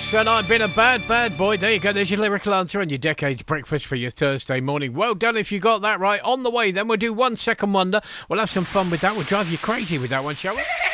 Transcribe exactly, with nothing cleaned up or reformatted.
Yes, and I've been a bad, bad boy. There you go. There's your lyrical answer and your Decades breakfast for your Thursday morning. Well done if you got that right. On the way, then we'll do One Second Wonder. We'll have some fun with that. We'll drive you crazy with that one, shall we?